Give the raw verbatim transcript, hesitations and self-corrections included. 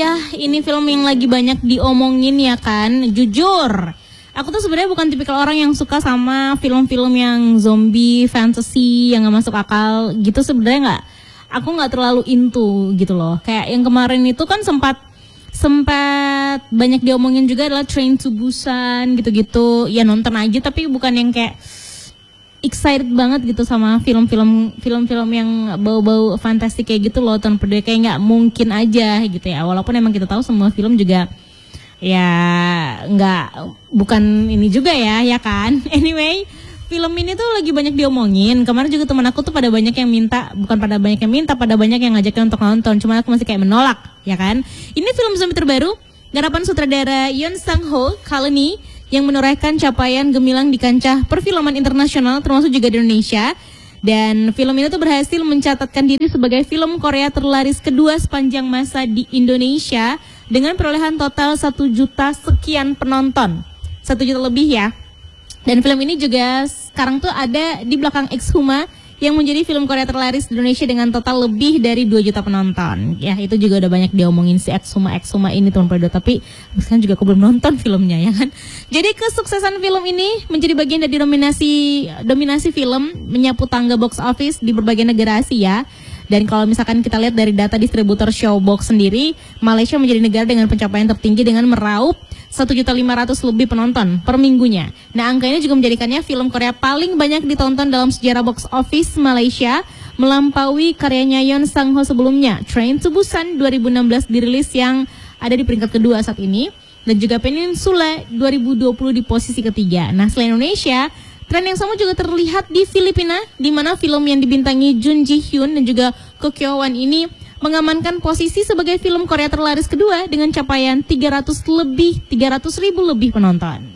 ya, ini film yang lagi banyak diomongin ya kan. Jujur, aku tuh sebenarnya bukan tipikal orang yang suka sama film-film yang zombie, fantasy, yang gak masuk akal gitu. Sebenarnya nggak, aku nggak terlalu into gitu loh. Kayak yang kemarin itu kan sempat sempat banyak diomongin juga adalah Train to Busan gitu-gitu. Ya nonton aja tapi bukan yang kayak excited banget gitu sama film-film film-film yang bau-bau fantastik kayak gitu loh. Tahun Perdua kayak nggak mungkin aja gitu ya. Walaupun emang kita tahu semua film juga ya nggak, bukan ini juga ya, ya kan. Anyway, film ini tuh lagi banyak diomongin. Kemarin juga teman aku tuh pada banyak yang minta, bukan pada banyak yang minta, pada banyak yang ngajakin untuk nonton. Cuma aku masih kayak menolak, ya kan. Ini film zombie terbaru, garapan sutradara Yoon Sang Ho Kalani, yang menorehkan capaian gemilang di kancah perfilman internasional termasuk juga di Indonesia. Dan film ini tuh berhasil mencatatkan diri sebagai film Korea terlaris kedua sepanjang masa di Indonesia dengan perolehan total satu juta sekian penonton. satu juta lebih ya. Dan film ini juga sekarang tuh ada di belakang Exhuma yang menjadi film Korea terlaris di Indonesia dengan total lebih dari dua juta penonton. Ya, itu juga udah banyak diomongin si Exhuma Exhuma ini tahun Perdua, tapi sekarang juga aku belum nonton filmnya ya kan. Jadi kesuksesan film ini menjadi bagian dari dominasi dominasi film menyapu tangga box office di berbagai negara Asia. Dan kalau misalkan kita lihat dari data distributor Showbox sendiri, Malaysia menjadi negara dengan pencapaian tertinggi dengan meraup satu juta lima ratus ribu lebih penonton per minggunya. Nah, angka ini juga menjadikannya film Korea paling banyak ditonton dalam sejarah box office Malaysia, melampaui karyanya Yoon Sang Ho sebelumnya, Train to Busan dua ribu enam belas dirilis yang ada di peringkat kedua saat ini, dan juga Peninsula dua ribu dua puluh di posisi ketiga. Nah, selain Indonesia, tren yang sama juga terlihat di Filipina, di mana film yang dibintangi Jun Ji Hyun dan juga Ko Kyo Wan ini mengamankan posisi sebagai film Korea terlaris kedua dengan capaian tiga ratus lebih, tiga ratus ribu lebih penonton.